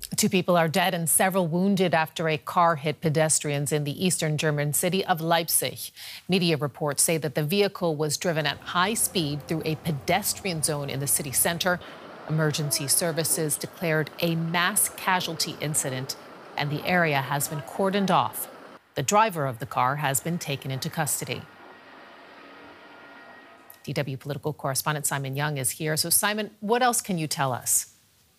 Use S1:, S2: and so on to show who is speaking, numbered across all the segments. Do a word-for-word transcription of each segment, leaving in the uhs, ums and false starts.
S1: Two people are dead and several wounded after a car hit pedestrians in the eastern German city of Leipzig. Media reports say that the vehicle was driven at high speed through a pedestrian zone in the city center. Emergency services declared a mass casualty incident, and the area has been cordoned off. The driver of the car has been taken into custody. D W political correspondent Simon Young is here. So, Simon, what else can you tell us?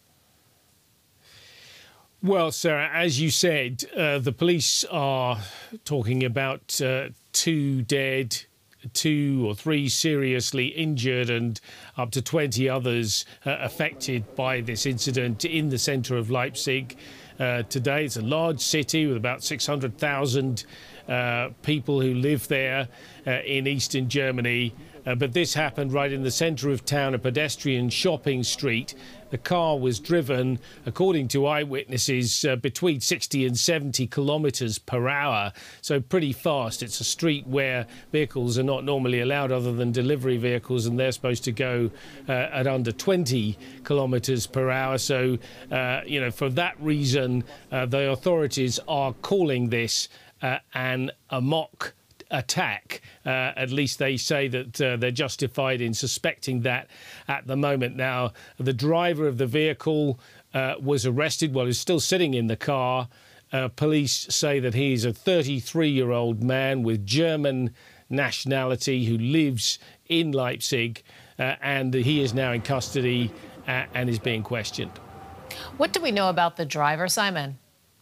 S2: Well, Sarah, as you said, uh, the police are talking about uh, two dead, two or three seriously injured and up to twenty others uh, affected by this incident in the centre of Leipzig. Uh, today, it's a large city with about six hundred thousand uh, people who live there uh, in eastern Germany. Uh, but this happened right in the centre of town, a pedestrian shopping street. The car was driven, according to eyewitnesses, uh, between sixty and seventy kilometres per hour, so pretty fast. It's a street where vehicles are not normally allowed other than delivery vehicles, and they're supposed to go uh, at under twenty kilometres per hour. So, uh, you know, for that reason, uh, the authorities are calling this uh, an amok attack. Uh, at least they say that uh, they're justified in suspecting that at the moment. Now, the driver of the vehicle uh, was arrested while he's still sitting in the car. Uh, police say that he's a thirty-three-year-old man with German nationality who lives in Leipzig, uh, and he is now in custody uh, and is being questioned.
S1: What do we know about the driver, Simon?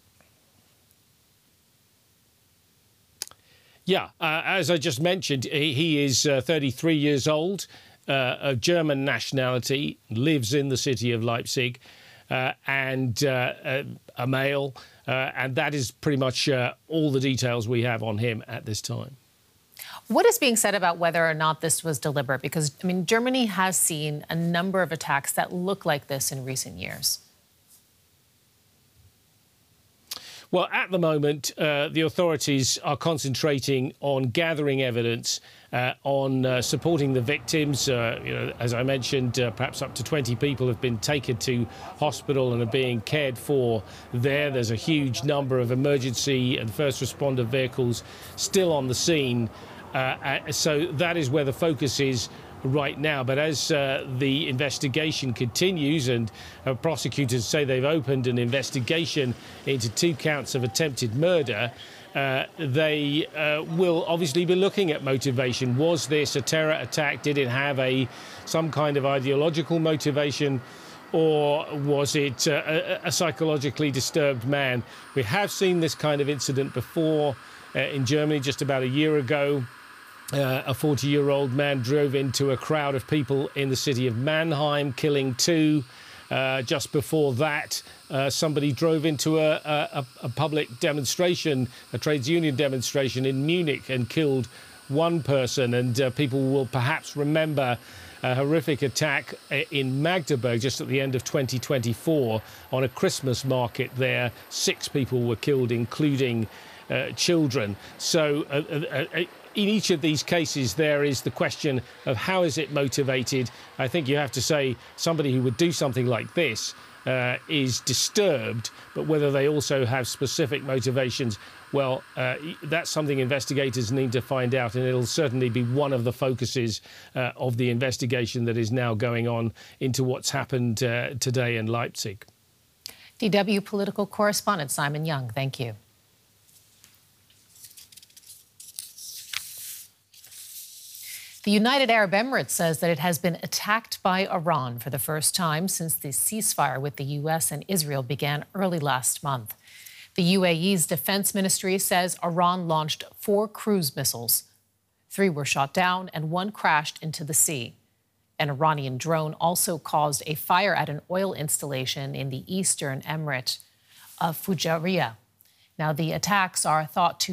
S2: Yeah, uh, as I just mentioned, he, he is uh, thirty-three years old, uh, of German nationality, lives in the city of Leipzig, uh, and uh, a, a male. Uh, and that is pretty much uh, all the details we have on him at this time.
S1: What is being said about whether or not this was deliberate? Because, I mean, Germany has seen a number of attacks that look like this in recent years.
S2: Well, at the moment, uh, the authorities are concentrating on gathering evidence, uh, on uh, supporting the victims. Uh, you know, as I mentioned, uh, perhaps up to twenty people have been taken to hospital and are being cared for there. There's a huge number of emergency and first responder vehicles still on the scene. Uh, so that is where the focus is right now. But as uh, the investigation continues, and uh, prosecutors say they've opened an investigation into two counts of attempted murder, uh, they uh, will obviously be looking at motivation. Was this a terror attack? Did it have a some kind of ideological motivation? Or was it uh, a, a psychologically disturbed man? We have seen this kind of incident before uh, in Germany just about a year ago. Uh, a forty-year-old man drove into a crowd of people in the city of Mannheim, killing two. Uh, just before that, uh, somebody drove into a, a, a public demonstration, a trades union demonstration in Munich, and killed one person. And uh, people will perhaps remember a horrific attack in Magdeburg just at the end of twenty twenty-four on a Christmas market there. Six people were killed, including uh, children. So uh, uh, uh, in each of these cases, there is the question of how is it motivated. I think you have to say somebody who would do something like this uh, is disturbed, but whether they also have specific motivations, well, uh, that's something investigators need to find out, and it'll certainly be one of the focuses uh, of the investigation that is now going on into what's happened uh, today in Leipzig.
S1: D W political correspondent Simon Young, thank you. The United Arab Emirates says that it has been attacked by Iran for the first time since the ceasefire with the U S and Israel began early last month. The U A E's defense ministry says Iran launched four cruise missiles. Three were shot down and one crashed into the sea. An Iranian drone also caused a fire at an oil installation in the eastern emirate of Fujairah. Now, the attacks are thought to